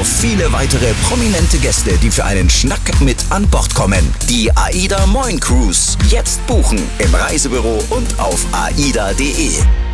auf viele weitere prominente Gäste, die für einen Schnack mit an Bord kommen. Die AIDA Moin Cruise. Jetzt buchen im Reisebüro und auf aida.de.